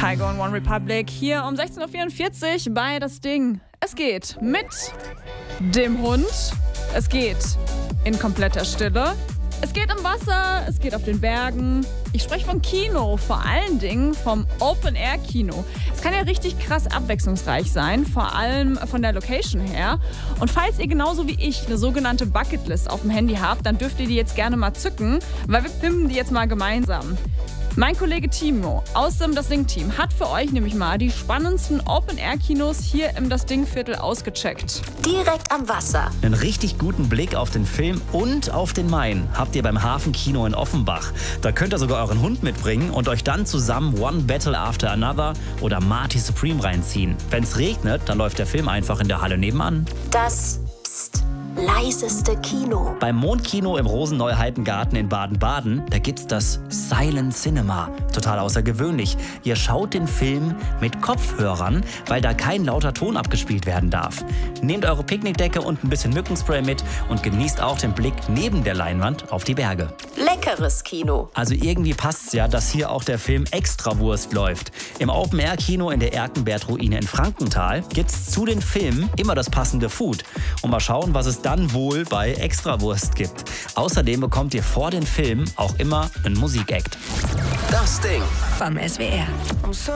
Kygo und One Republic hier um 16:44 Uhr bei Das Ding. Es geht mit dem Hund, es geht in kompletter Stille, es geht im Wasser, es geht auf den Bergen. Ich spreche von Kino, vor allen Dingen vom Open-Air-Kino. Es kann ja richtig krass abwechslungsreich sein, vor allem von der Location her. Und falls ihr genauso wie ich eine sogenannte Bucketlist auf dem Handy habt, dann dürft ihr die jetzt gerne mal zücken, weil wir filmen die jetzt mal gemeinsam. Mein Kollege Timo aus dem Das Ding-Team hat für euch nämlich mal die spannendsten Open-Air-Kinos hier im Das Ding-Viertel ausgecheckt. Direkt am Wasser. Einen richtig guten Blick auf den Film und auf den Main habt ihr beim Hafenkino in Offenbach. Da könnt ihr sogar euren Hund mitbringen und euch dann zusammen One Battle After Another oder Marty Supreme reinziehen. Wenn es regnet, dann läuft der Film einfach in der Halle nebenan. Das leiseste Kino. Beim Mondkino im Rosen-Neuheiten-Garten in Baden-Baden, da gibt's das Silent Cinema. Total außergewöhnlich. Ihr schaut den Film mit Kopfhörern, weil da kein lauter Ton abgespielt werden darf. Nehmt eure Picknickdecke und ein bisschen Mückenspray mit und genießt auch den Blick neben der Leinwand auf die Berge. Leckeres Kino. Also irgendwie passt's ja, dass hier auch der Film Extrawurst läuft. Im Open-Air-Kino in der Erkenberg-Ruine in Frankenthal gibt's zu den Filmen immer das passende Food. Und mal schauen, was es dann wohl bei Extrawurst gibt. Außerdem bekommt ihr vor den Filmen auch immer einen Musikakt. Das Ding vom SWR.